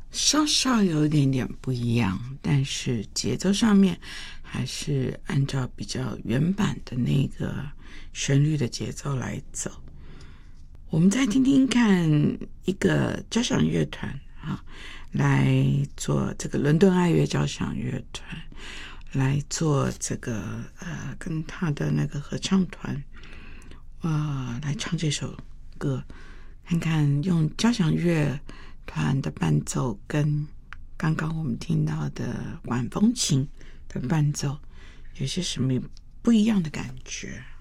稍稍有一点点不一样，但是节奏上面还是按照比较原版的那个旋律的节奏来走。我们再听听看一个交响乐团来做这个伦敦爱乐交响乐团来做这个跟他的那个合唱团来唱这首歌，看看用交响乐团的伴奏跟刚刚我们听到的管风琴的伴奏有些什么不一样的感觉。